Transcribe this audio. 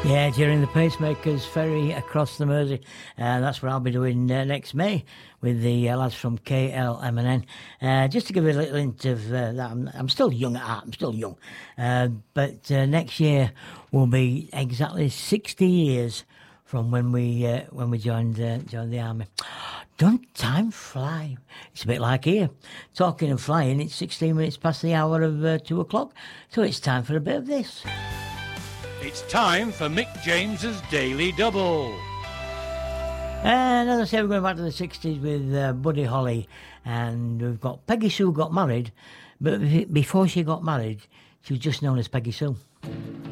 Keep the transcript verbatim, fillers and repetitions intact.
Yeah, during the Pacemakers Ferry across the Mersey. Uh, that's what I'll be doing uh, next May with the uh, lads from K L M N N. Uh, just to give you a little hint of uh, that, I'm, I'm still young at heart, I'm still young. Uh, but uh, next year will be exactly sixty years from when we uh, when we joined uh, joined the army. Don't time fly? It's a bit like here. Talking of flying, it's sixteen minutes past the hour of uh, two o'clock, so it's time for a bit of this. It's time for Mick James's Daily Double. And as I say, we're going back to the sixties with uh, Buddy Holly, and we've got Peggy Sue got married, but before she got married, she was just known as Peggy Sue.